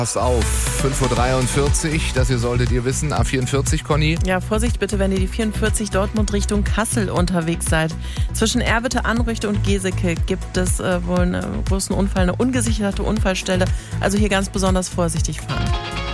Pass auf, 5.43 Uhr, das hier solltet ihr wissen, A44, Conny. Ja, Vorsicht bitte, wenn ihr die 44 Dortmund Richtung Kassel unterwegs seid. Zwischen Erwitte, Anrüchte und Geseke gibt es wohl einen großen Unfall, eine ungesicherte Unfallstelle. Also hier ganz besonders vorsichtig fahren.